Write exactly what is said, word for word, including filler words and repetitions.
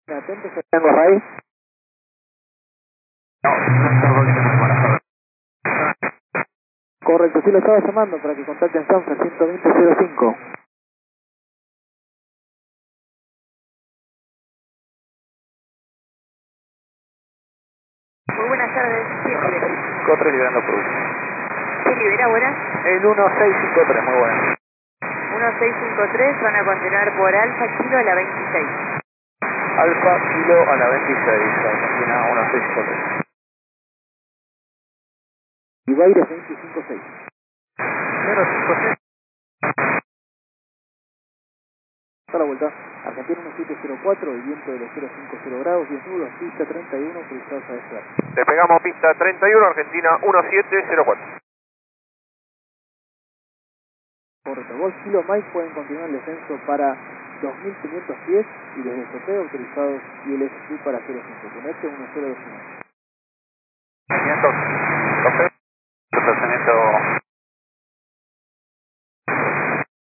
Atento, tengo raíz. Correcto, sí lo estaba llamando para que contacten Sanfer ciento veinte cero cinco. Muy buenas tardes, ¿quién libera? cinco tres liberando por uno. ¿Quién libera? Buenas. El uno seis cinco tres, muy bueno. uno seis cinco tres, van a continuar por Alfa Kilo a la veintiséis. Alfa Kilo a la veintiséis, Argentina uno seis cinco tres. Ibaires veinticinco seis. cero cinco seis. Hasta la vuelta. Argentina uno siete cero cuatro, el viento de los cero cinco cero grados, diez nudos, pista treinta y uno, cruzados a despegar. Le pegamos pista treinta y uno, Argentina uno siete cero cuatro. Correcto, Golf Kilo Mike pueden continuar el descenso para dos mil quinientos pies y desde Soteo autorizados y el S Q para cero cinco. Conecte uno cero dos uno.